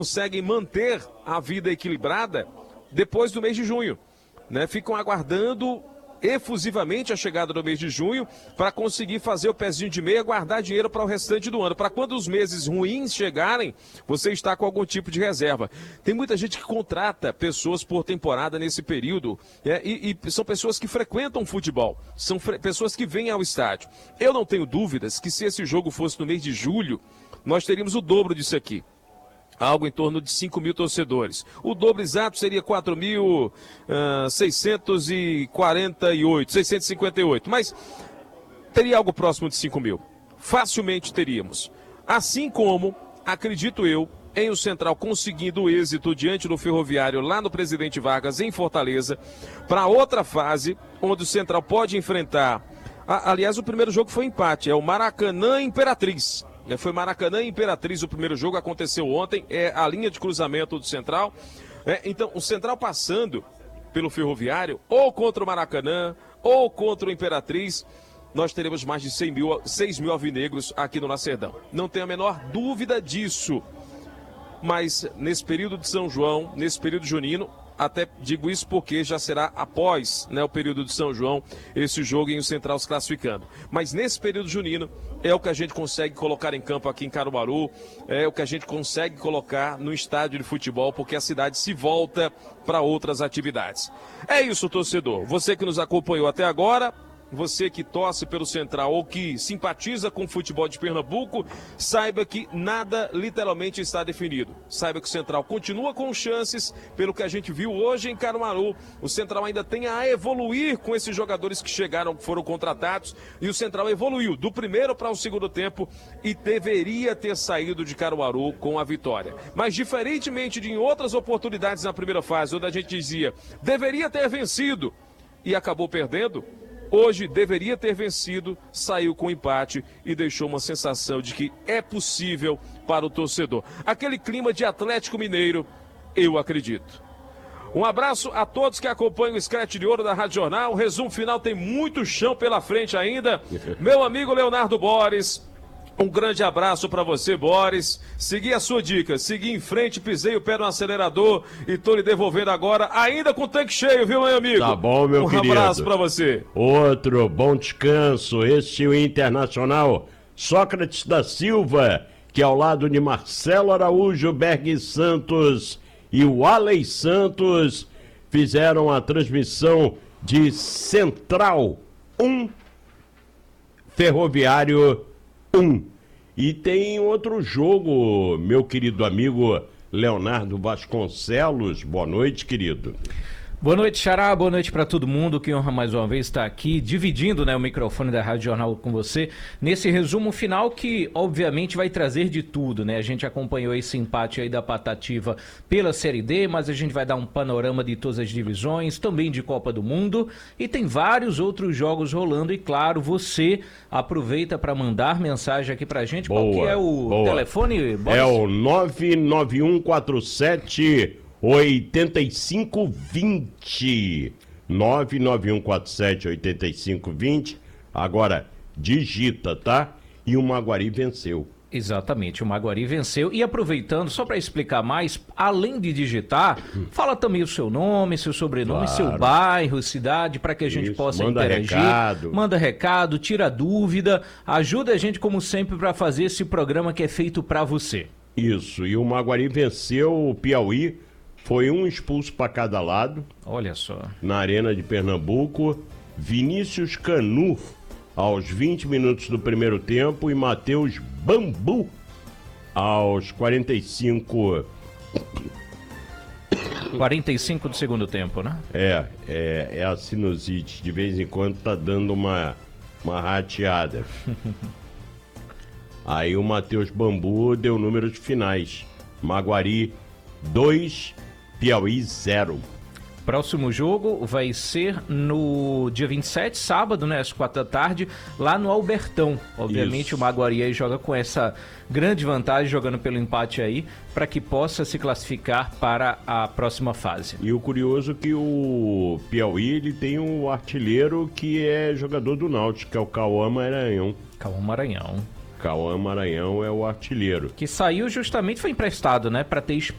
conseguem manter a vida equilibrada depois do mês de junho, né? Ficam aguardando efusivamente a chegada do mês de junho para conseguir fazer o pezinho de meia, guardar dinheiro para o restante do ano. Para quando os meses ruins chegarem, você está com algum tipo de reserva. Tem muita gente que contrata pessoas por temporada nesse período, e são pessoas que frequentam futebol, são pessoas que vêm ao estádio. Eu não tenho dúvidas que se esse jogo fosse no mês de julho, nós teríamos o dobro disso aqui. Algo em torno de 5 mil torcedores. O dobro exato seria 4.658, mas teria algo próximo de 5 mil. Facilmente teríamos. Assim como, acredito eu, em o Central conseguindo o êxito diante do Ferroviário lá no Presidente Vargas, em Fortaleza, para outra fase, onde o Central pode enfrentar. Aliás, o primeiro jogo foi empate, é o Maracanã Imperatriz. Foi Maracanã e Imperatriz o primeiro jogo, aconteceu ontem, é a linha de cruzamento do Central. Então, o Central passando pelo Ferroviário, ou contra o Maracanã, ou contra o Imperatriz, nós teremos mais de 6 mil alvinegros aqui no Lacerdão. Não tenho a menor dúvida disso. Mas nesse período de São João, nesse período junino, até digo isso porque já será após, né, o período de São João, esse jogo em o Central se classificando. Mas nesse período junino é o que a gente consegue colocar em campo aqui em Caruaru, é o que a gente consegue colocar no estádio de futebol, porque a cidade se volta para outras atividades. É isso, torcedor. Você que nos acompanhou até agora, você que torce pelo Central ou que simpatiza com o futebol de Pernambuco, saiba que nada literalmente está definido. Saiba que o Central continua com chances, pelo que a gente viu hoje em Caruaru. O Central ainda tem a evoluir com esses jogadores que chegaram, que foram contratados, e o Central evoluiu do primeiro para o segundo tempo e deveria ter saído de Caruaru com a vitória. Mas diferentemente de em outras oportunidades na primeira fase, onde a gente dizia, deveria ter vencido e acabou perdendo, hoje deveria ter vencido, saiu com empate e deixou uma sensação de que é possível para o torcedor. Aquele clima de Atlético Mineiro, eu acredito. Um abraço a todos que acompanham o Scratch de Ouro da Rádio Jornal. O resumo final tem muito chão pela frente ainda. Meu amigo Leonardo Boris, um grande abraço para você, Boris. Segui a sua dica, segui em frente, pisei o pé no acelerador e tô lhe devolvendo agora, ainda com o tanque cheio, viu, meu amigo? Tá bom, meu querido. Um abraço para você. Outro bom descanso, este o Internacional Sócrates da Silva, que ao lado de Marcelo Araújo, Berg Santos e o Alei Santos fizeram a transmissão de Central 1, Ferroviário 1. E tem outro jogo, meu querido amigo Leonardo Vasconcelos. Boa noite, querido. Boa noite, Xará, boa noite para todo mundo, que honra mais uma vez estar aqui, dividindo, né, o microfone da Rádio Jornal com você, nesse resumo final que, obviamente, vai trazer de tudo, né? A gente acompanhou esse empate aí da Patativa pela Série D, mas a gente vai dar um panorama de todas as divisões, também de Copa do Mundo, e tem vários outros jogos rolando, e claro, você aproveita para mandar mensagem aqui pra gente. Boa, qual que é o telefone, Boris? É o 99147 8520 99147 8520. Agora digita, tá? E o Maguari venceu. Exatamente, o Maguari venceu. E aproveitando, só para explicar mais, além de digitar, fala também o seu nome, seu sobrenome, Claro. seu bairro, cidade, para que a gente possa manda interagir. recado. Manda recado, tira dúvida, ajuda a gente como sempre para fazer esse programa que é feito para você. Isso, e o Maguari venceu o Piauí. Foi um expulso para cada lado. Olha só. Na Arena de Pernambuco. Vinícius Canu aos 20 minutos do primeiro tempo e Matheus Bambu aos 45 do segundo tempo, né? É a sinusite. De vez em quando tá dando uma rateada. Aí o Matheus Bambu deu números finais. Maguari 2, Piauí 0. Próximo jogo vai ser no dia 27, sábado, né, às 4 da tarde, lá no Albertão. Obviamente Isso. o Maguari aí joga com essa grande vantagem, jogando pelo empate aí, para que possa se classificar para a próxima fase. E o curioso é que o Piauí ele tem um artilheiro que é jogador do Náutico, que é o Cauã Maranhão. Cauã Maranhão. Cauã Maranhão é o artilheiro. Que saiu justamente, foi emprestado, né, para ter